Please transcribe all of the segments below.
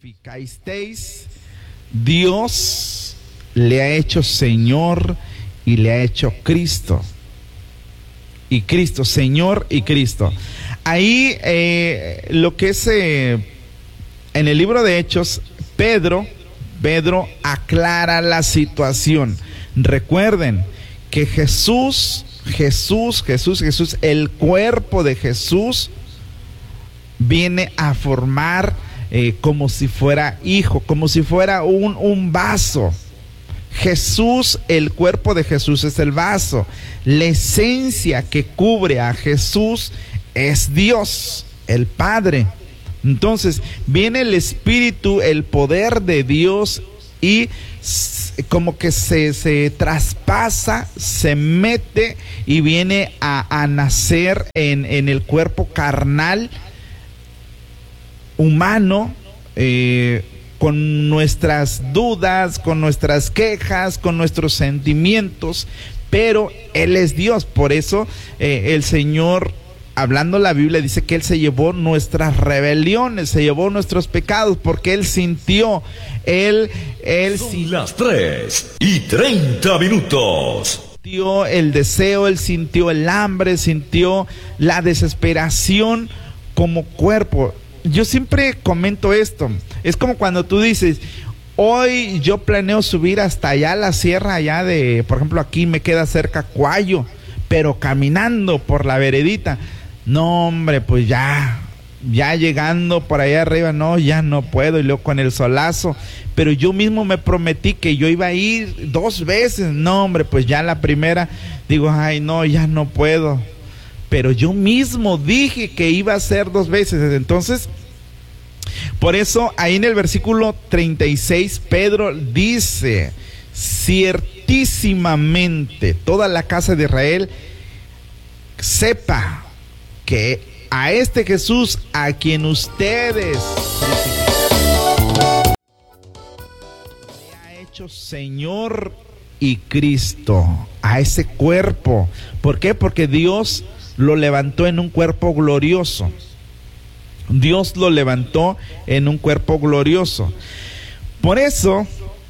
Ficasteis, Dios le ha hecho Señor y le ha hecho Cristo. Y Cristo, Señor y Cristo. Ahí lo que es en el libro de Hechos, Pedro aclara la situación. Recuerden que Jesús, el cuerpo de Jesús viene a formar como si fuera hijo, como si fuera un vaso. Jesús, el cuerpo de Jesús es el vaso. La esencia que cubre a Jesús es Dios, el Padre. Entonces viene el Espíritu, el poder de Dios, y como que se traspasa, se mete y viene a nacer en el cuerpo carnal humano, con nuestras dudas, con nuestras quejas, con nuestros sentimientos, pero Él es Dios. Por eso el Señor, hablando la Biblia, dice que Él se llevó nuestras rebeliones, se llevó nuestros pecados, porque Él sintió, Él Son las 3:30. Sintió el deseo, Él sintió el hambre, sintió la desesperación como cuerpo. Yo siempre comento esto, es como cuando tú dices, hoy yo planeo subir hasta allá a la sierra, allá de, por ejemplo, aquí me queda cerca Cuayo, pero caminando por la veredita. No, hombre, pues ya llegando por allá arriba, no, ya no puedo, y luego con el solazo, pero yo mismo me prometí que yo iba a ir 2 veces, no, hombre, pues ya la primera, digo, ay, no, ya no puedo, pero yo mismo dije que iba a ser 2 veces, entonces, por eso, ahí en el versículo 36, Pedro dice, ciertísimamente, toda la casa de Israel sepa que a este Jesús, a quien ustedes le ha hecho Señor y Cristo, a ese cuerpo. ¿Por qué? Porque Dios lo levantó en un cuerpo glorioso. Dios lo levantó en un cuerpo glorioso. Por eso,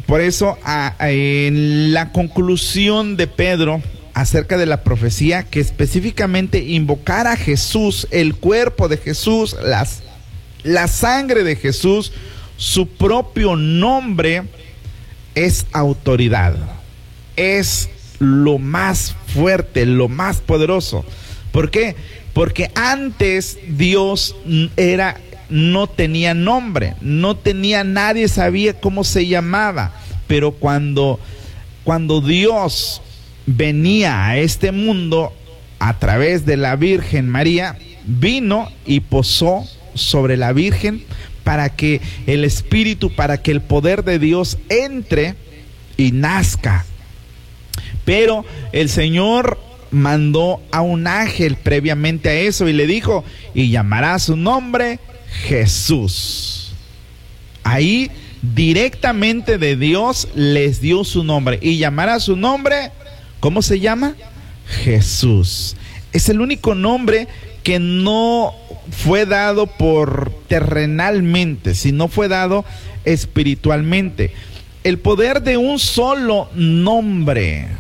en la conclusión de Pedro acerca de la profecía, que específicamente invocar a Jesús, el cuerpo de Jesús, la sangre de Jesús, su propio nombre, es autoridad, es lo más fuerte, lo más poderoso. ¿Por qué? Porque antes Dios no tenía nombre, no tenía, nadie sabía cómo se llamaba, pero cuando Dios venía a este mundo a través de la Virgen María, vino y posó sobre la Virgen para que el Espíritu, para que el poder de Dios entre y nazca. Pero el Señor mandó a un ángel previamente a eso y le dijo, y llamará su nombre Jesús. Ahí directamente de Dios les dio su nombre, y llamará su nombre, ¿cómo se llama? Jesús. Es el único nombre que no fue dado por terrenalmente, sino fue dado espiritualmente. El poder de un solo nombre,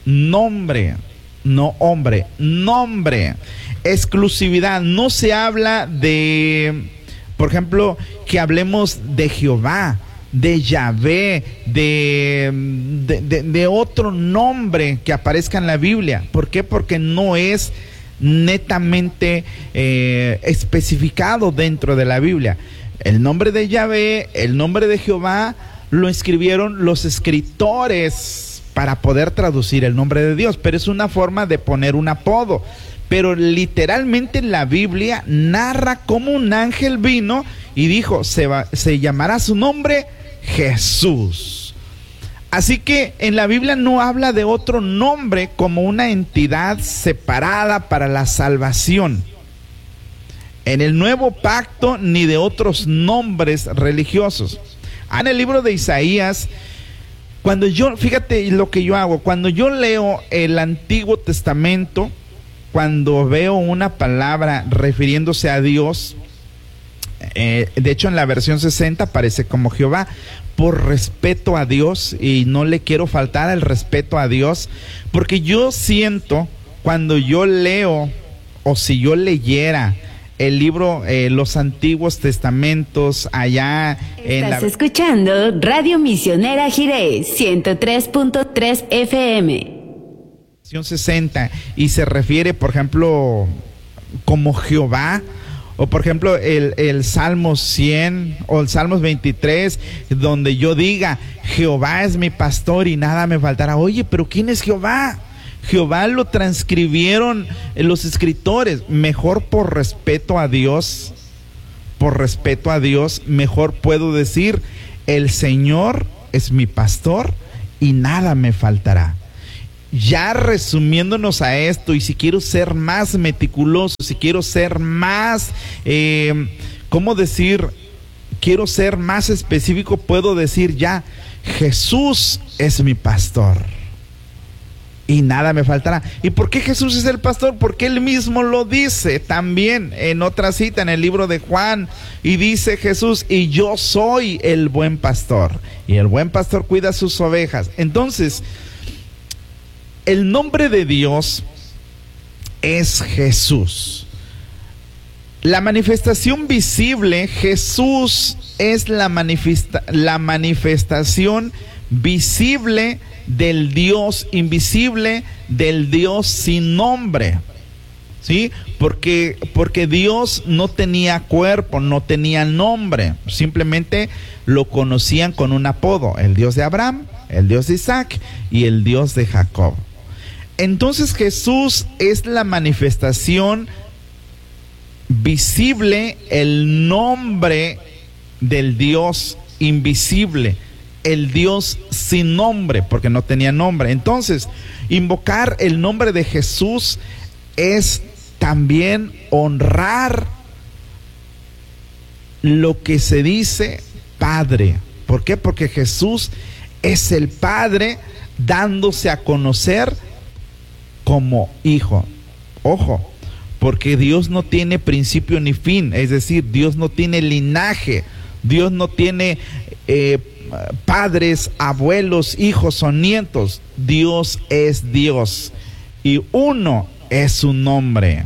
no hombre, nombre, exclusividad. No se habla de, por ejemplo, que hablemos de Jehová, de Yahvé, de otro nombre que aparezca en la Biblia. ¿Por qué? Porque no es netamente especificado dentro de la Biblia. El nombre de Yahvé, el nombre de Jehová, lo escribieron los escritores para poder traducir el nombre de Dios, pero es una forma de poner un apodo. Pero literalmente la Biblia narra cómo un ángel vino y dijo, se llamará su nombre Jesús. Así que en la Biblia no habla de otro nombre como una entidad separada para la salvación. En el Nuevo Pacto, ni de otros nombres religiosos. En el libro de Isaías, fíjate lo que yo hago, cuando yo leo el Antiguo Testamento, cuando veo una palabra refiriéndose a Dios, De hecho, en la versión 60 aparece como Jehová. Por respeto a Dios, y no le quiero faltar el respeto a Dios, porque yo siento, cuando yo leo, o si yo leyera el libro, los Antiguos Testamentos, allá Estás escuchando Radio Misionera Jiré, 103.3 FM. 60, y se refiere, por ejemplo, como Jehová, o por ejemplo el Salmo 100 o el Salmos 23, donde yo diga, Jehová es mi pastor y nada me faltará. Oye, pero ¿quién es Jehová? Jehová lo transcribieron los escritores. Mejor por respeto a Dios, mejor puedo decir, el Señor es mi pastor y nada me faltará. Ya resumiéndonos a esto, y si quiero ser más meticuloso, si quiero ser más, quiero ser más específico, puedo decir ya, Jesús es mi pastor y nada me faltará. ¿Y por qué Jesús es el pastor? Porque Él mismo lo dice también en otra cita en el libro de Juan, y dice Jesús, y yo soy el buen pastor, y el buen pastor cuida sus ovejas. Entonces, el nombre de Dios es Jesús. La manifestación visible, Jesús es la manifestación visible del Dios invisible, del Dios sin nombre. ¿Sí? Porque Dios no tenía cuerpo, no tenía nombre, simplemente lo conocían con un apodo: el Dios de Abraham, el Dios de Isaac y el Dios de Jacob. Entonces Jesús es la manifestación visible, el nombre del Dios invisible, el Dios sin nombre, porque no tenía nombre. Entonces, invocar el nombre de Jesús es también honrar lo que se dice Padre. ¿Por qué? Porque Jesús es el Padre dándose a conocer como Hijo. Ojo, porque Dios no tiene principio ni fin, es decir, Dios no tiene linaje, Dios no tiene padres, abuelos, hijos o nietos. Dios es Dios y uno es su nombre.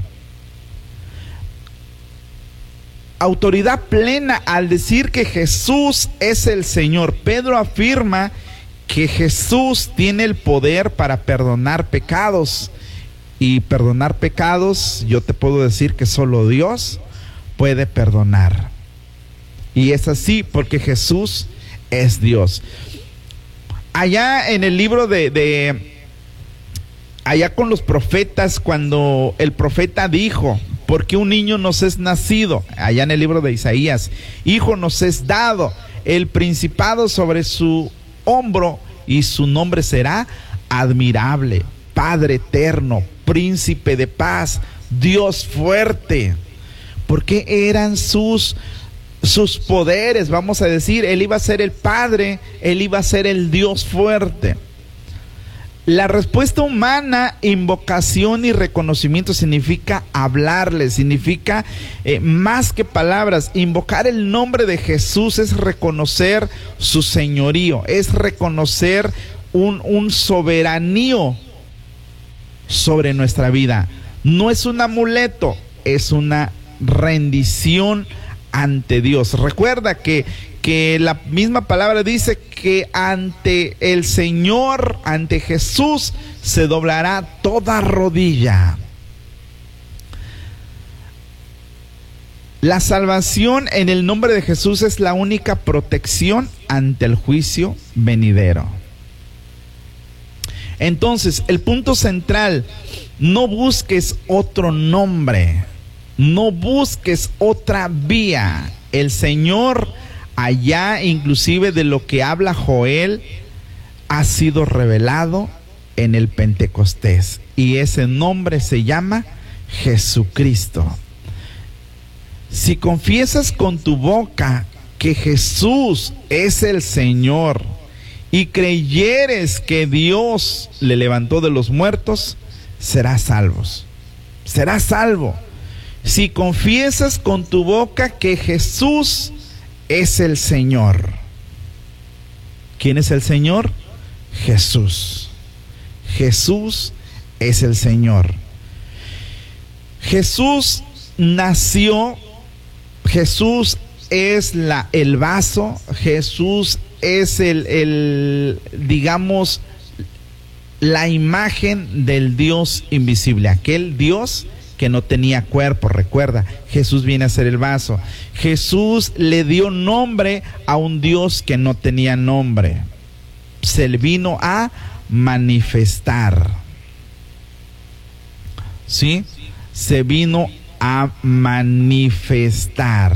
Autoridad plena al decir que Jesús es el Señor. Pedro afirma que Jesús tiene el poder para perdonar pecados. Y perdonar pecados, yo te puedo decir que solo Dios puede perdonar. Y es así porque Jesús es Dios. Allá en el libro allá con los profetas, cuando el profeta dijo, porque un niño nos es nacido, allá en el libro de Isaías, hijo nos es dado, el principado sobre su hombro, y su nombre será admirable, Padre eterno, príncipe de paz, Dios fuerte. Porque eran sus poderes, vamos a decir. Él iba a ser el Padre, Él iba a ser el Dios fuerte. La respuesta humana, invocación y reconocimiento, significa hablarle, significa más que palabras. Invocar el nombre de Jesús es reconocer su señorío, es reconocer un soberanía sobre nuestra vida. No es un amuleto, es una rendición ante Dios. Recuerda que la misma palabra dice que ante el Señor, ante Jesús, se doblará toda rodilla. La salvación en el nombre de Jesús es la única protección ante el juicio venidero. Entonces, el punto central: no busques otro nombre, no busques otra vía. El Señor, allá inclusive de lo que habla Joel, ha sido revelado en el Pentecostés, y ese nombre se llama Jesucristo. Si confiesas con tu boca que Jesús es el Señor y creyeres que Dios le levantó de los muertos, serás salvo. si confiesas con tu boca que Jesús es el Señor. ¿Quién es el Señor? Jesús. Jesús es el Señor. Jesús nació, Jesús es el vaso, Jesús es digamos, la imagen del Dios invisible, aquel Dios que no tenía cuerpo. Recuerda, Jesús viene a ser el vaso. Jesús le dio nombre a un Dios que no tenía nombre. Se le vino a manifestar. ¿Sí? Se vino a manifestar.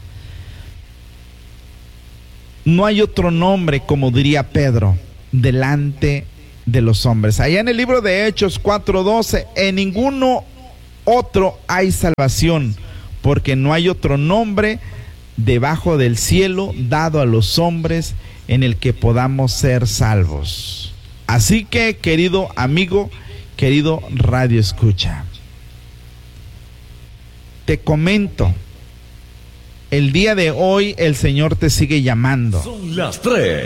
No hay otro nombre, como diría Pedro, delante de los hombres. Allá en el libro de Hechos 4:12, en ninguno otro hay salvación, porque no hay otro nombre debajo del cielo dado a los hombres en el que podamos ser salvos. Así que, querido amigo, querido radio escucha, te comento, el día de hoy el Señor te sigue llamando. Son las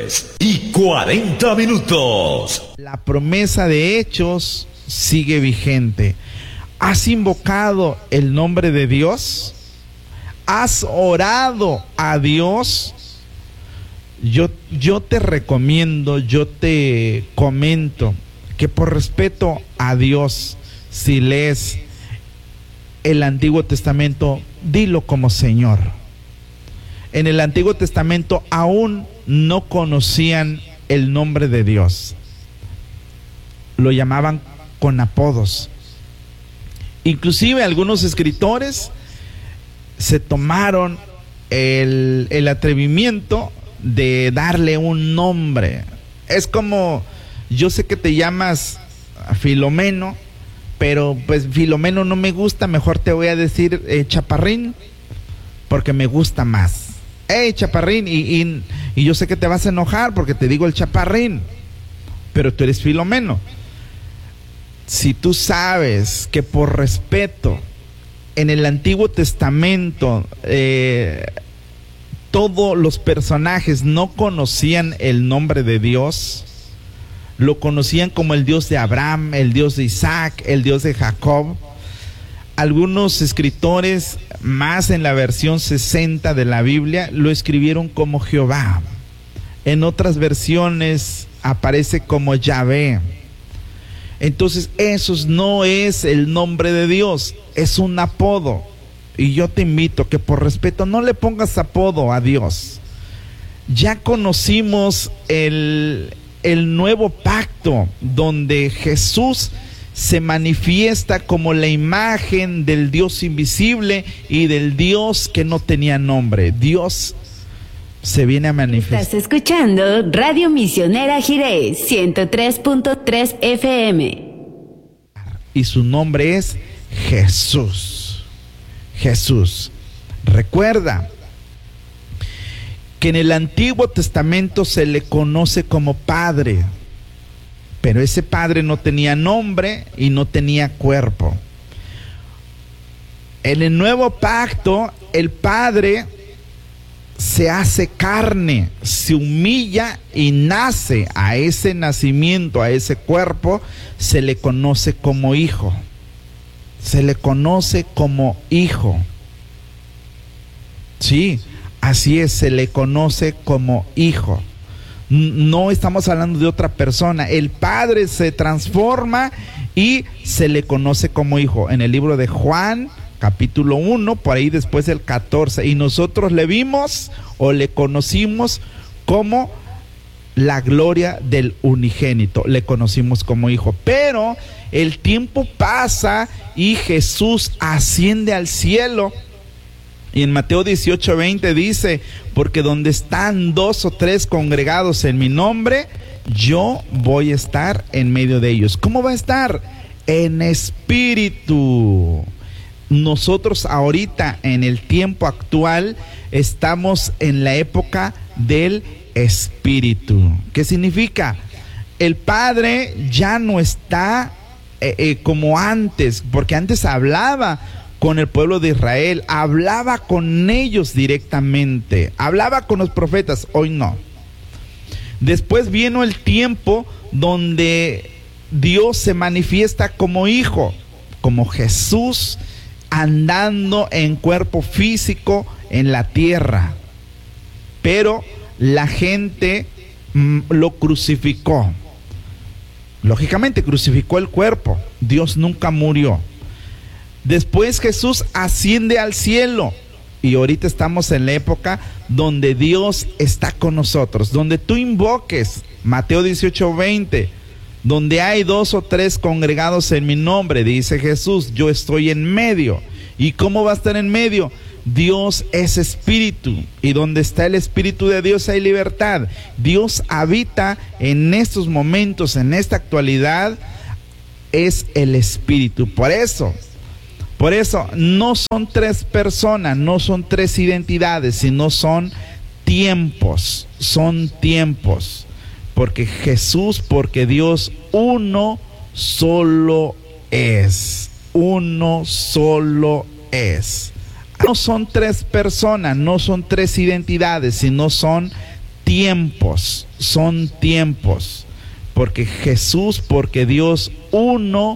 3:40. La promesa de Hechos sigue vigente. ¿Has invocado el nombre de Dios? ¿Has orado a Dios? Yo te recomiendo, yo te comento que por respeto a Dios, si lees el Antiguo Testamento, dilo como Señor. En el Antiguo Testamento aún no conocían el nombre de Dios. Lo llamaban con apodos. Inclusive algunos escritores se tomaron el atrevimiento de darle un nombre. Es como, yo sé que te llamas Filomeno, pero pues Filomeno no me gusta, mejor te voy a decir Chaparrín, porque me gusta más. Chaparrín, y yo sé que te vas a enojar porque te digo el Chaparrín, pero tú eres Filomeno. Si tú sabes que por respeto en el Antiguo Testamento todos los personajes no conocían el nombre de Dios, lo conocían como el Dios de Abraham, el Dios de Isaac, el Dios de Jacob. Algunos escritores, más en la versión 60 de la Biblia, lo escribieron como Jehová. En otras versiones aparece como Yahvé. Entonces, eso no es el nombre de Dios, es un apodo. Y yo te invito que por respeto no le pongas apodo a Dios. Ya conocimos el nuevo pacto, donde Jesús se manifiesta como la imagen del Dios invisible y del Dios que no tenía nombre. Dios se viene a manifestar. Estás escuchando Radio Misionera Jirés 103.3 FM. Y su nombre es Jesús. Jesús. Recuerda que en el Antiguo Testamento se le conoce como Padre, pero ese Padre no tenía nombre y no tenía cuerpo. En el Nuevo Pacto, el Padre se hace carne, se humilla y nace. A ese nacimiento, a ese cuerpo, se le conoce como Hijo. Se le conoce como Hijo. Sí, así es, se le conoce como Hijo. No estamos hablando de otra persona. El Padre se transforma y se le conoce como Hijo. En el libro de Juan, capítulo 1, por ahí después del 14. Y nosotros le vimos o le conocimos como la gloria del unigénito. Le conocimos como Hijo. Pero el tiempo pasa y Jesús asciende al cielo. Y en Mateo 18:20 dice: porque donde están 2 o 3 congregados en mi nombre, yo voy a estar en medio de ellos. ¿Cómo va a estar? En espíritu. Nosotros ahorita, en el tiempo actual, estamos en la época del espíritu. ¿Qué significa? El Padre ya no está como antes, porque antes hablaba con el pueblo de Israel, hablaba con ellos directamente, hablaba con los profetas. Hoy no. Después vino el tiempo donde Dios se manifiesta como hijo, como Jesús andando en cuerpo físico en la tierra. Pero la gente lo crucificó. Lógicamente crucificó el cuerpo. Dios nunca murió. Después Jesús asciende al cielo. Y ahorita estamos en la época donde Dios está con nosotros, donde tú invoques, Mateo 18:20, donde hay 2 o 3 congregados en mi nombre, dice Jesús, yo estoy en medio. ¿Y cómo va a estar en medio? Dios es espíritu, y donde está el espíritu de Dios hay libertad. Dios habita en estos momentos, en esta actualidad, es el espíritu. Por eso no son 3 personas, no son 3 identidades, sino son tiempos, porque Jesús, porque Dios uno solo es. No son 3 personas, no son 3 identidades, sino son tiempos, porque Jesús, porque Dios uno